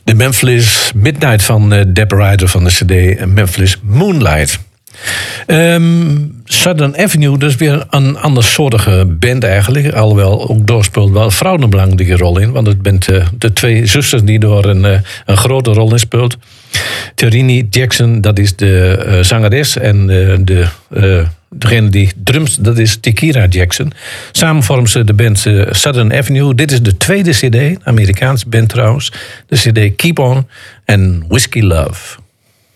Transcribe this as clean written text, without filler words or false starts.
De Memphis Midnight van Deb Ryder van de cd Memphis Moonlight. Southern Avenue, dat is weer een andersoortige band eigenlijk. Alhoewel, ook daar speelt wel vrouwen een belangrijke rol in. Want het bent de twee zusters die door een grote rol in speelt. Terini Jackson, dat is de zangeres. En degene die drumst, dat is Tikira Jackson. Samen vormen ze de band Southern Avenue. Dit is de tweede cd, Amerikaanse band trouwens. De cd Keep On en Whiskey Love.